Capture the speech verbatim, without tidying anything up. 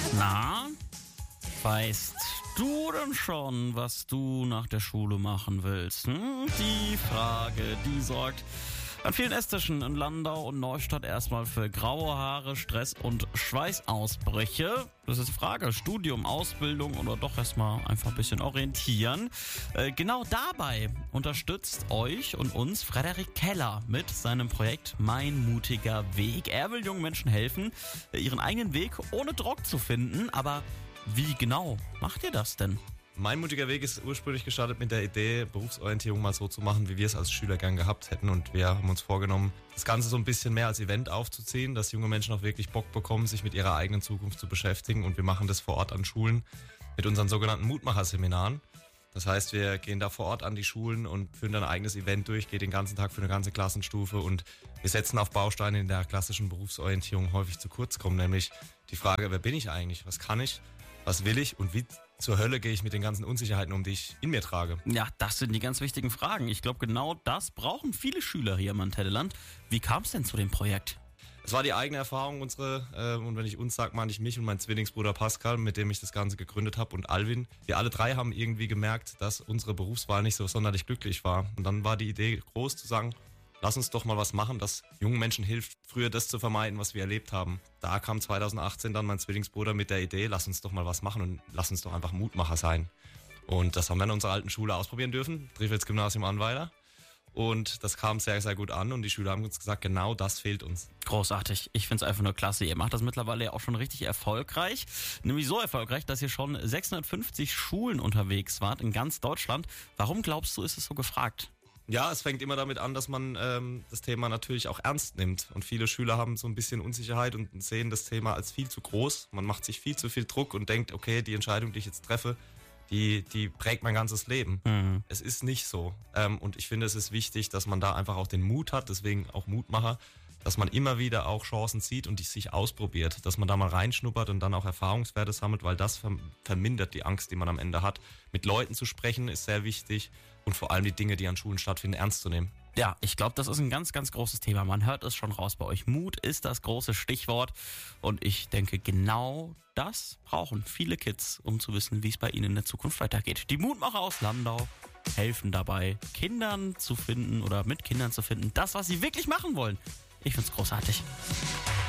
Na, weißt du denn schon, was du nach der Schule machen willst? Hm? Die Frage, die sorgt an vielen Esstischen in Landau und Neustadt erstmal für graue Haare, Stress und Schweißausbrüche. Das ist die Frage, Studium, Ausbildung oder doch erstmal einfach ein bisschen orientieren. Äh, genau dabei unterstützt euch und uns Frederik Keller mit seinem Projekt Mein mutiger Weg. Er will jungen Menschen helfen, ihren eigenen Weg ohne Druck zu finden. Aber wie genau macht ihr das denn? Mein mutiger Weg ist ursprünglich gestartet mit der Idee, Berufsorientierung mal so zu machen, wie wir es als Schüler gern gehabt hätten. Und wir haben uns vorgenommen, das Ganze so ein bisschen mehr als Event aufzuziehen, dass junge Menschen auch wirklich Bock bekommen, sich mit ihrer eigenen Zukunft zu beschäftigen. Und wir machen das vor Ort an Schulen mit unseren sogenannten Mutmacher-Seminaren. Das heißt, wir gehen da vor Ort an die Schulen und führen dann ein eigenes Event durch, geht den ganzen Tag für eine ganze Klassenstufe und wir setzen auf Bausteine, in der klassischen Berufsorientierung häufig zu kurz kommen, nämlich die Frage, wer bin ich eigentlich, was kann ich, was will ich und wie zur Hölle gehe ich mit den ganzen Unsicherheiten um, die ich in mir trage. Ja, das sind die ganz wichtigen Fragen. Ich glaube, genau das brauchen viele Schüler hier im Anthelleland. Wie kam es denn zu dem Projekt? Es war die eigene Erfahrung, unsere, äh, und wenn ich uns sage, meine ich mich und meinen Zwillingsbruder Pascal, mit dem ich das Ganze gegründet habe, und Alvin. Wir alle drei haben irgendwie gemerkt, dass unsere Berufswahl nicht so sonderlich glücklich war. Und dann war die Idee groß zu sagen, lass uns doch mal was machen, das jungen Menschen hilft, früher das zu vermeiden, was wir erlebt haben. Da kam zwanzig achtzehn dann mein Zwillingsbruder mit der Idee, lass uns doch mal was machen und lass uns doch einfach Mutmacher sein. Und das haben wir in unserer alten Schule ausprobieren dürfen, Trifels-Gymnasium Annweiler. Und das kam sehr, sehr gut an und die Schüler haben uns gesagt, genau das fehlt uns. Großartig. Ich finde es einfach nur klasse. Ihr macht das mittlerweile ja auch schon richtig erfolgreich. Nämlich so erfolgreich, dass ihr schon sechshundertfünfzig Schulen unterwegs wart in ganz Deutschland. Warum glaubst du, ist es so gefragt? Ja, es fängt immer damit an, dass man ähm, das Thema natürlich auch ernst nimmt. Und viele Schüler haben so ein bisschen Unsicherheit und sehen das Thema als viel zu groß. Man macht sich viel zu viel Druck und denkt, okay, die Entscheidung, die ich jetzt treffe, die, die prägt mein ganzes Leben. Mhm. Es ist nicht so. Ähm, und ich finde, es ist wichtig, dass man da einfach auch den Mut hat, deswegen auch Mutmacher, dass man immer wieder auch Chancen sieht und die sich ausprobiert, dass man da mal reinschnuppert und dann auch Erfahrungswerte sammelt, weil das vermindert die Angst, die man am Ende hat. Mit Leuten zu sprechen ist sehr wichtig und vor allem die Dinge, die an Schulen stattfinden, ernst zu nehmen. Ja, ich glaube, das ist ein ganz, ganz großes Thema. Man hört es schon raus bei euch. Mut ist das große Stichwort. Und ich denke, genau das brauchen viele Kids, um zu wissen, wie es bei ihnen in der Zukunft weitergeht. Die Mutmacher aus Landau helfen dabei, Kindern zu finden oder mit Kindern zu finden, das, was sie wirklich machen wollen. Ich find's großartig.